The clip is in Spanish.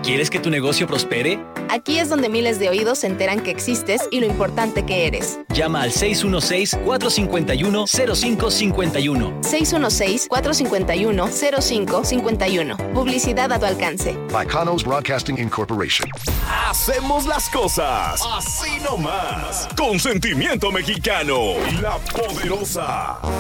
¿Quieres que tu negocio prospere? Aquí es donde miles de oídos se enteran que existes y lo importante que eres. Llama al 616-451-0551. 616-451-0551. Publicidad a tu alcance. Bacanos Broadcasting Incorporation. Hacemos las cosas así nomás. Con sentimiento mexicano. La Poderosa.